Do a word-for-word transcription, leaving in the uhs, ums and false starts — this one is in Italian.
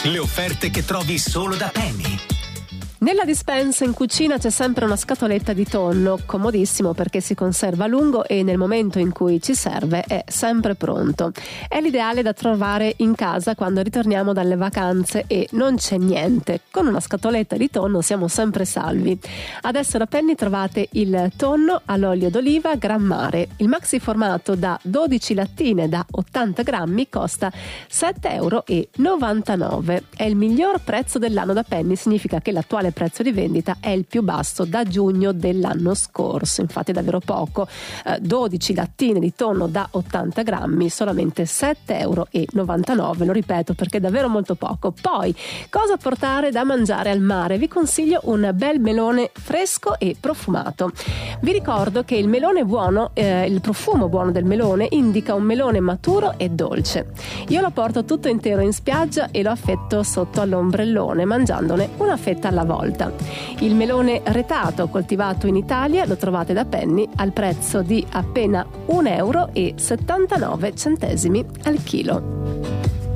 Le offerte che trovi solo da Penny. Nella dispensa in cucina c'è sempre una scatoletta di tonno, comodissimo perché si conserva a lungo e nel momento in cui ci serve è sempre pronto. È l'ideale da trovare in casa quando ritorniamo dalle vacanze e non c'è niente. Con una scatoletta di tonno siamo sempre salvi. Adesso da Penny trovate il tonno all'olio d'oliva Gran Mare. Il maxi formato da dodici lattine da ottanta grammi costa sette euro e novantanove. È il miglior prezzo dell'anno da Penny, significa che l'attuale prezzo di vendita è il più basso da giugno dell'anno scorso, infatti è davvero poco. eh, dodici lattine di tonno da ottanta grammi, solamente sette euro e novantanove, lo ripeto perché è davvero molto poco. Poi, cosa portare da mangiare al mare? Vi consiglio un bel melone fresco e profumato. Vi ricordo che il melone buono, eh, il profumo buono del melone indica un melone maturo e dolce. Io lo porto tutto intero in spiaggia e lo affetto sotto all'ombrellone mangiandone una fetta alla volta. Il melone retato coltivato in Italia lo trovate da Penny al prezzo di appena un euro e settantanove centesimi al chilo.